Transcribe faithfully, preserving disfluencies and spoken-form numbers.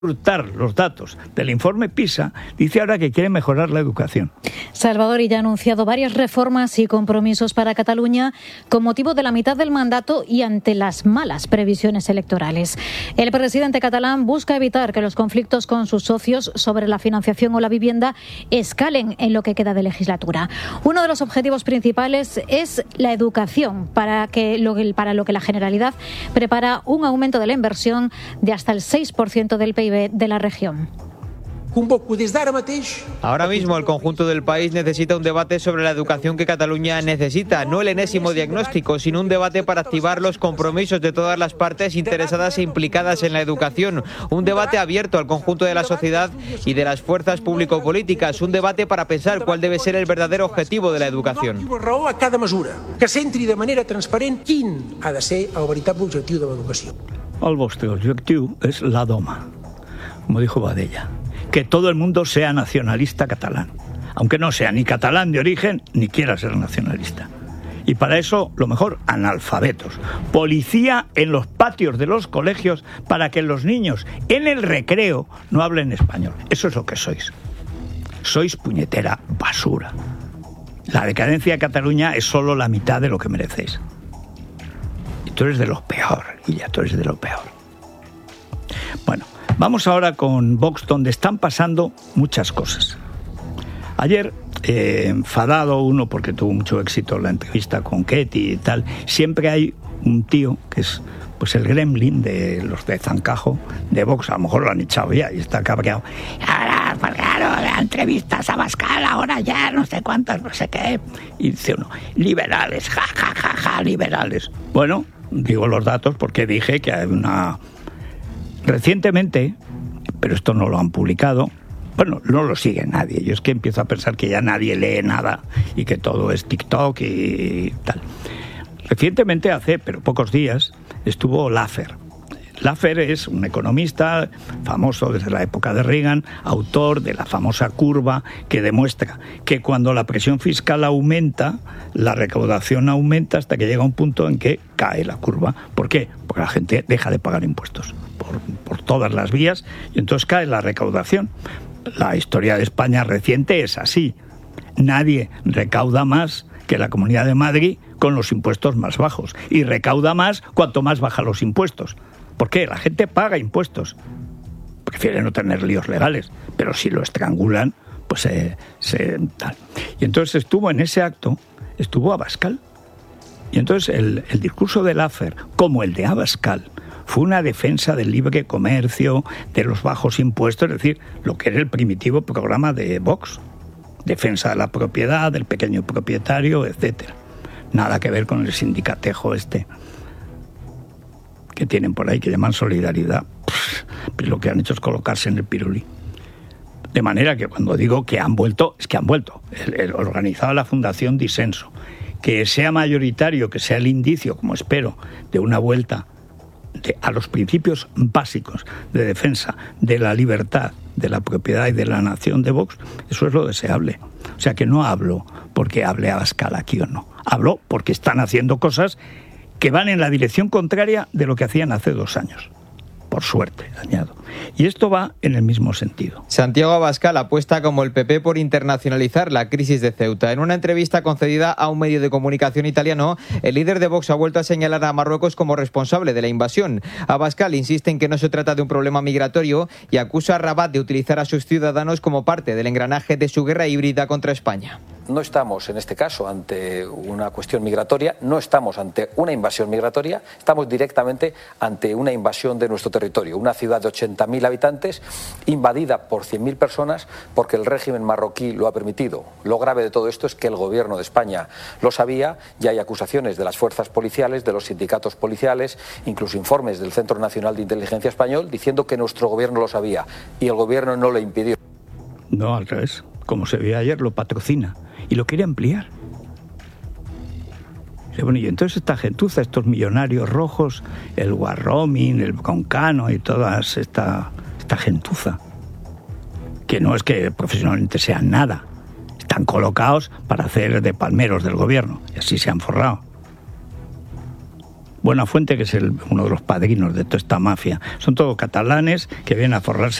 Brutal los datos del informe PISA, dice ahora que quiere mejorar la educación. Salvador ya ha anunciado varias reformas y compromisos para Cataluña con motivo de la mitad del mandato y ante las malas previsiones electorales. El presidente catalán busca evitar que los conflictos con sus socios sobre la financiación o la vivienda escalen en lo que queda de legislatura. Uno de los objetivos principales es la educación, para, que lo, para lo que la Generalidad prepara un aumento de la inversión de hasta el seis por ciento del P I B de la región. Ahora mismo el conjunto del país necesita un debate sobre la educación que Cataluña necesita, no el enésimo diagnóstico, sino un debate para activar los compromisos de todas las partes interesadas e implicadas en la educación, un debate abierto al conjunto de la sociedad y de las fuerzas público-políticas, un debate para pensar cuál debe ser el verdadero objetivo de la educación. A cada mesura, que centri de manera transparent quin ha de ser el veritable objectiu de l'educació. El vostre objectiu és la doma, como dijo Badella, que todo el mundo sea nacionalista catalán, aunque no sea ni catalán de origen ni quiera ser nacionalista. Y para eso, lo mejor, analfabetos. Policía en los patios de los colegios para que los niños en el recreo no hablen español. Eso es lo que sois. Sois puñetera basura. La decadencia de Cataluña es solo la mitad de lo que merecéis. Y tú eres de lo peor, y ya tú eres de lo peor. Bueno, vamos ahora con Vox, donde están pasando muchas cosas. Ayer, eh, enfadado uno porque tuvo mucho éxito la entrevista con Ketty y tal, siempre hay un tío que es pues el gremlin de los de Zancajo, de Vox, a lo mejor lo han echado ya y está cabreado. Ahora, pues claro, la entrevistas a Abascal, ahora ya no sé cuántas, no sé qué. Y dice uno, liberales, ja, ja, ja, ja, liberales. Bueno, digo los datos porque dije que hay una... Recientemente, pero esto no lo han publicado, bueno, no lo sigue nadie. Yo es que empiezo a pensar que ya nadie lee nada y que todo es TikTok y tal. Recientemente, hace pero pocos días, estuvo Laffer. Laffer es un economista famoso desde la época de Reagan, autor de la famosa curva que demuestra que cuando la presión fiscal aumenta, la recaudación aumenta hasta que llega un punto en que cae la curva. ¿Por qué? Porque la gente deja de pagar impuestos por, por todas las vías y entonces cae la recaudación. La historia de España reciente es así. Nadie recauda más que la Comunidad de Madrid con los impuestos más bajos y recauda más cuanto más baja los impuestos. ¿Por qué? La gente paga impuestos. Prefiere no tener líos legales, pero si lo estrangulan, pues se, se tal. Y entonces estuvo en ese acto, estuvo Abascal. Y entonces el, el discurso de Laffer, como el de Abascal, fue una defensa del libre comercio, de los bajos impuestos, es decir, lo que era el primitivo programa de Vox. Defensa de la propiedad, del pequeño propietario, etcétera. Nada que ver con el sindicatejo este que tienen por ahí, que llaman solidaridad. Pues lo que han hecho es colocarse en el pirulí. De manera que cuando digo que han vuelto, es que han vuelto. El, el organizado la Fundación Disenso. Que sea mayoritario, que sea el indicio, como espero, de una vuelta de, a los principios básicos de defensa de la libertad, de la propiedad y de la nación de Vox, eso es lo deseable. O sea que no hablo porque hable Abascal aquí o no. Hablo porque están haciendo cosas que van en la dirección contraria de lo que hacían hace dos años. Por suerte, añado. Y esto va en el mismo sentido. Santiago Abascal apuesta como el P P por internacionalizar la crisis de Ceuta. En una entrevista concedida a un medio de comunicación italiano, el líder de Vox ha vuelto a señalar a Marruecos como responsable de la invasión. Abascal insiste en que no se trata de un problema migratorio y acusa a Rabat de utilizar a sus ciudadanos como parte del engranaje de su guerra híbrida contra España. No estamos, en este caso, ante una cuestión migratoria, no estamos ante una invasión migratoria, estamos directamente ante una invasión de nuestro territorio. Una ciudad de ochenta mil habitantes invadida por cien mil personas porque el régimen marroquí lo ha permitido. Lo grave de todo esto es que el gobierno de España lo sabía y hay acusaciones de las fuerzas policiales, de los sindicatos policiales, incluso informes del Centro Nacional de Inteligencia Español diciendo que nuestro gobierno lo sabía y el gobierno no lo impidió. No, al revés. Como se vio ayer, lo patrocina y lo quiere ampliar. Bueno, y entonces esta gentuza, estos millonarios rojos, el Warromin, el Broncano y toda esta, esta gentuza, que no es que profesionalmente sean nada, están colocados para hacer de palmeros del gobierno, y así se han forrado. Buenafuente, que es el, uno de los padrinos de toda esta mafia. Son todos catalanes que vienen a forrarse